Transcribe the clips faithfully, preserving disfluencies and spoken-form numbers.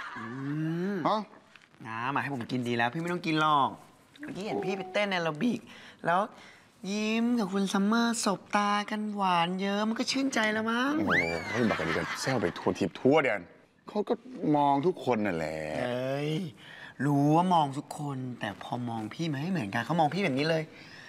อืมฮะน้ามาให้ผมกินดีแล้วพี่ไม่ต้องกินหรอกเมื่อกี้เห็นพี่ไปเต้นแอโรบิกแล้วยิ้มกับคุณซัมเมอร์สบตากันหวานเยิ้มมันก็ชื่นใจแล้วมั้งโอ้โหเขาบักกันดีกันแซวไปทัวร์ทิพย์ทั่วเดือนเขาก็มองทุกคนนั่นแหละเอ้ยรู้ว่ามองทุกคนแต่พอมองพี่มันไม่เหมือนกันเขามองพี่แบบนี้เลย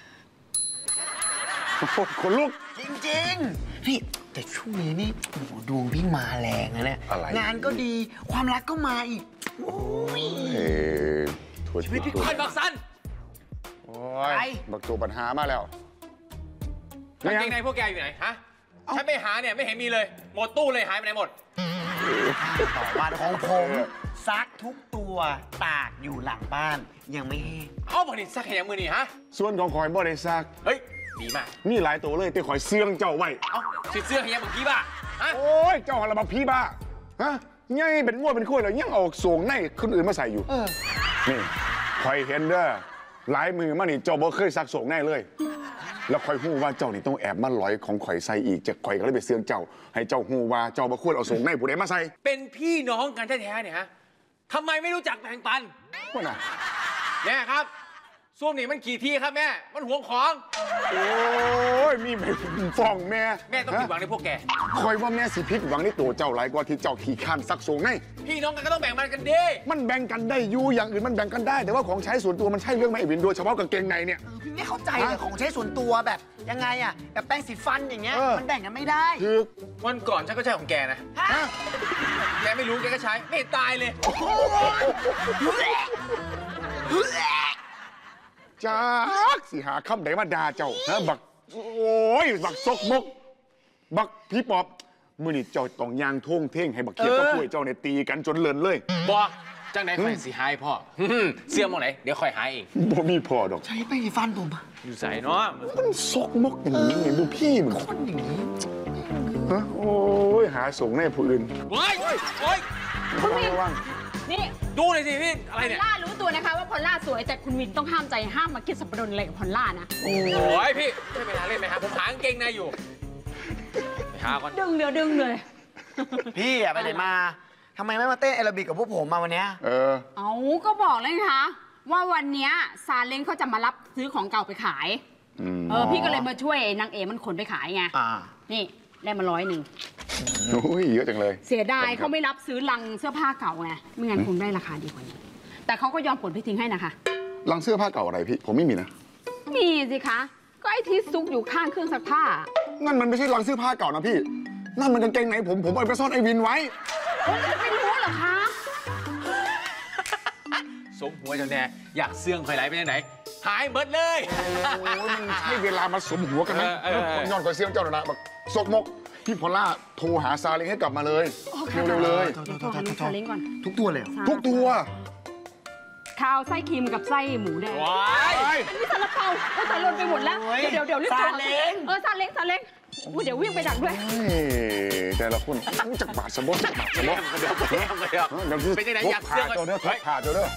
โอ้โหคนลุกจริงๆพี่แต่ช่วงนี้นี่โอ้โหดวงพี่มาแรงนะเนี่ยอะไรงานก็ดีความรักก็มาอีกโอ้ยเอ้ยทัวร์ทิพย์ทั่วไอ้บักสันโอ้ยบักตัวปัญหามาแล้วกางเกงในพวกแกอยู่ไหนฮะฉันไปหาเนี่ยไม่เห็นมีเลยหมดตู้เลยหายไปไหนหมดต่อวันของผมซักทุกตัวตากอยู่หลังบ้านยังไม่แห้งเอ้าบอกนี่สักแค่ยังมือนี่ฮะส่วนของคอยบ่ได้ซักเฮ้ยดีมากมีหลายตัวเลยแต่คอยเสื่องเจ้าไว้เอ้าสิเสื้อแค่ยังเมื่อกี้ป่ะฮะโอ้ยเจ้าอะไรมาพี่บ้าฮะยังเป็นง้วเป็นกล้วยเลยยังเอาส่งในคนอื่นมาใส่อยู่เออนี่คอยเห็นเด้อหลายมือมานี่เจ้าบ่เคยซักส่งในเลย แล้วคอยหู้ว่าเจ้านี่ต้องแอบมาลอยของข่อยใส่อีกจะข่อยก็เลยไปเสื่องเจ้า ให้เจ้าหู้ว่าเจ้าบ่ควรเอาส่งในผู้ใดมาใส่เป็นพี่น้องกันแท้ๆเนี่ยฮะทำไมไม่รู้จักแบ่งปันว่าน่ะแม่ครับส้วมนี่มันขี่ที่ครับแม่มันห่วงของโอ้ยมีไปฟ้องแม่แม่ต้องผิดหวังในพวกแกคอยว่าแม่สิผิดหวังในตัวเจ้าหลายกว่าที่เจ้าขี้ข้านซักส่งในพี่น้องกันก็ต้องแบ่งปันกันดิมันแบ่งกันได้อยู่อย่างอื่นมันแบ่งกันได้ แต่ว่าของใช้ส่วนตัวมันใช่เรื่องไหมไอ้วินโดยเฉพาะกางเกงในเนี่ยเออพี่ไม่เข้าใจเลยของใช้ส่วนตัวแบบยังไงอะแบบแป้งสีฟันอย่างเงี้ยเออมันแบ่งกันไม่ได้คือวันก่อนฉันก็ใช้ของแกนะฮะแกไม่รู้แกก็ใช้ไม่เห็นตายเลยจ้าสิหาคำไหนมาด่าเจ้าฮะบักโอ้ยบักซกมก บักพี่ปอบมือนี่เจ้าต้องยางท่งเท่งให้บักเขียดกับกล้วยเจ้าเนี่ยตีกันจนเลินเลยบอกจังไหนคอยสิหายพ่อเสื้อมองไหนเดี๋ยวคอยหายเองบ่มีพอดอกใช้แป้งสีฟันผมอะอยู่ใส่เนาะมันซกมกอย่างนี้ไงดูพี่มันคนอย่างนี้ฮะโอ้ยหาส่งให้ผู้อื่นโอ้ยโอ้ยโอ้ยระวังระวังนี่ดูหน่อยสิพี่อะไรเนี่ยพอลล่ารู้ตัวนะคะว่าพอลล่าสวยแต่คุณวินต้องห้ามใจห้ามมาคิดสับปะรดอะไรกับพอลล่านะโอ้ยพี่ไม่ไปหาเล่นไหมฮะผมหากางเกงในอยู่ไปหาก่อนดึงเดียวดึงเลยพี่อะไปไหนมาทำไมไม่มาเต้นแอโรบิกกับพวกผมมาวันเนี้ยเออเอาก็บอกเลยนะคะว่าวันเนี้ยซาเล้งเขาจะมารับซื้อของเก่าไปขายอืมเออพี่ก็เลยมาช่วยนางเอมันขนไปขายไงอ่านี่ได้มาร้อยหนึ่งโอ้ยเยอะจังเลยเสียดายเขาไม่รับซื้อลังเสื้อผ้าเก่าไงไม่งั้นคงได้ราคาดีกว่านี้แต่เขาก็ยอมขนไปทิ้งให้นะคะลังเสื้อผ้าเก่าอะไรพี่ ผมไม่มีนะมีสิคะก็ไอ้ที่ซุกอยู่ข้างเครื่องซักผ้านั่นมันไม่ใช่ลังเสื้อผ้าเก่านะพี่ นั่นมันกางเกงในผมผมเอาไปซ่อนไอ้วินไว้ไม่รู้เหรอคะสมหัวจังแน่อยากเสื่องคอยไหลไปไหนหายเบิดเลยโอ้ยมันใช่เวลามาสมหัวกันไหมเออเออเออย้อนก่อนเสียงเจ้าหน่อยนะบักซกมก พี่พอลล่าโทรหาซาเล้งให้กลับมาเลย เร็วๆเลยเดี๋ยวโทรหาลุงซาเล้งก่อนทุกตัวเลยเหรอทุกตัวข้าวไส้ครีมกับไส้หมูแดงว้ายอันนี้ซาลาเปาโอ้ยตายหล่นไปหมดแล้วโอ้ยเดี๋ยวเดี๋ยวเรียกซาเล้งเออซาเล้งซาเล้งอุ๊ยเดี๋ยววิ่งไปดักด้วยเฮ้ยแต่ละคนรู้จักบาดสมบูรณ์จักบาดสมบูรณ์เดี๋ยวเดี๋ยวเดี๋ยวเดี๋ยวที่เป็นยังไงทอยากบเสื้ขาอเจ้าเด้อทบขาเจ้าเด้อ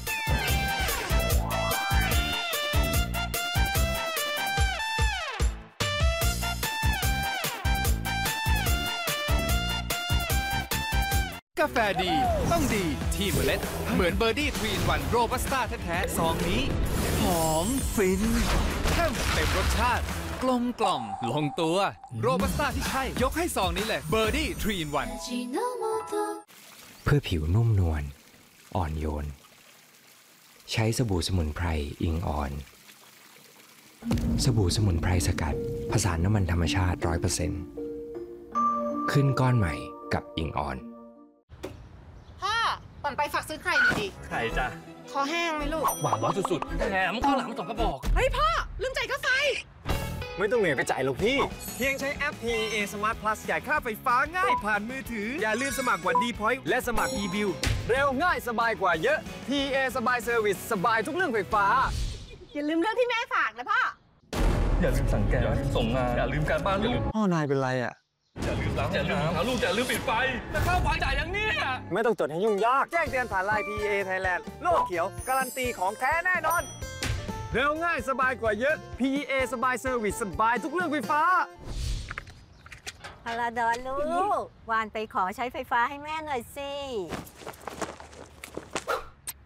กาแฟดีต้องดีที่เมล็ดเหมือนเบอร์ดี้ทรีนวันโรบัสต้าแท้ๆซองนี้หอมฟินเข้มเต็มรสชาติ กลมกล่อมลงตัวโรบัสต้าที่ใช่ ยกให้ซองนี้เลยเบอร์ดี้ทรีนวันเพื่อผิวนุ่มนวลอ่อนโยน ใช้สบู่สมุนไพรอิงอ่อน สบู่สมุนไพรสกัดผสานน้ำมันธรรมชาติ ร้อยเปอร์เซ็นต์ ขึ้นก้อนใหม่กับอิงอ่อนก่อนไปฝากซื้อไข่หน่อยดิไข่จ้ะคอแห้งไหมลูกหวานร้อนสุดๆแถมข้าวหลามสองกระบอกเฮ้ยพ่อ ลืมจ่ายค่าไฟไม่ต้องเหนื่อยไปจ่ายหรอกพี่ เพียงใช้แอป พี เอ Smart Plus จ่ายค่าไฟฟ้าง่ายผ่านมือถือ อย่าลืมสมัครวัน ดี Point และสมัคร e-bill เร็วง่ายสบายกว่าเยอะ พี เอ สบายเซอร์วิสสบายทุกเรื่องไฟฟ้าอย่าลืมเรื่องที่แม่ฝากนะพ่ออย่าลืมสั่งแก๊สส่งงาน อย่าลืมการบ้านลูกพ่อนายเป็นไรอ่ะ อย่าลืมล้างอย่าลืมหาลูกอย่าลืมปิดไฟแต่ค่าไฟจ่ายอย่างนี้ไม่ต้องจดให้ยุ่งยาก แจ้งเตือนผ่านไลน์ พี เอ Thailand โลกเขียว การันตีของแท้แน่นอน เร็วง่ายสบายกว่าเยอะ พี เอ สบายเซอร์วิสสบายทุกเรื่องไฟฟ้าพลาดอนลูก วานไปขอใช้ไฟฟ้าให้แม่หน่อยสิ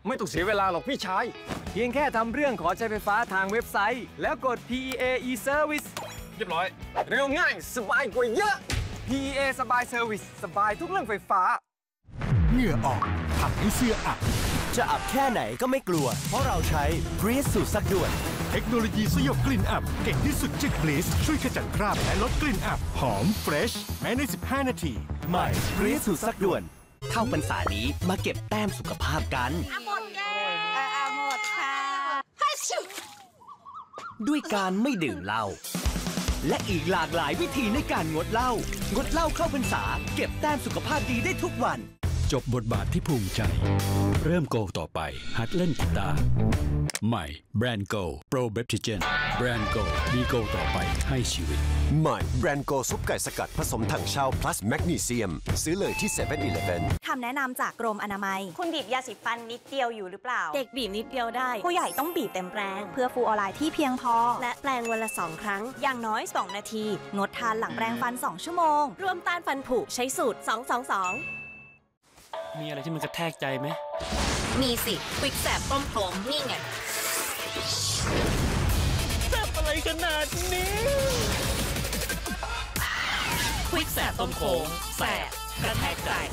ไม่ต้องเสียเวลาหรอกพี่ชาย เพียงแค่ทำเรื่องขอใช้ไฟฟ้าทางเว็บไซต์ แล้วกด พี อี เอ e-service เรียบร้อยเร็วง่ายสบายกว่าเยอะ พี อี เอ สบายเซอร์วิสสบายทุกเรื่องไฟฟ้าเหงื่อออกทำให้เสื้ออับจะอับแค่ไหนก็ไม่กลัว เพราะเราใช้ Breeze สูตรซักด่วนเทคโนโลยีสยบกลิ่นอับเก่งที่สุดจาก Breeze ช่วยขจัดคราบและลดกลิ่นอับ หอมเฟรชแม้ใน สิบห้า นาทีใหม่ Breeze สูตรซักด่วน เข้าพรรษานี้มาเก็บแต้มสุขภาพกันหมดแกอ่าหมดค่ะฮัชชูด้วยการไม่ดื่มเหล้าและอีกหลากหลายวิธีในการงดเหล้างดเหล้าเข้าพรรษาเก็บแต้มสุขภาพดีได้ทุกวันจบบทบาทที่ภูมิใจ เริ่มโกต่อไป หัดเล่นกีตาร์ใหม่แบรนด์โกโปรเบปทิเจนแบรนด์โกดีโกต่อไปให้ชีวิตใหม่แบรนด์โกซุปไก่สกัดผสมถังเช่า plus แมกนีเซียมซื้อเลยที่ เซเว่น อีเลฟเว่นคำแนะนำจากกรมอนามัยคุณบีบยาสีฟันนิดเดียวอยู่หรือเปล่าเด็กบีบนิดเดียวได้ผู้ใหญ่ต้องบีบเต็มแปรงเพื่อฟลูออไรด์ที่เพียงพอและแปรงวันละสองครั้งอย่างน้อยสองนาทีงดทานหลังแปรงฟันสองชั่วโมงรวมต้านฟันผุใช้สูตรสอง สอง สองมีอะไรที่มันกระแทกใจไหมมีสิควิกแสบต้มโขงนี่ไงแสบอะไรขนาดนี้ควิกแสบต้มโขงแสบกระแทกใจ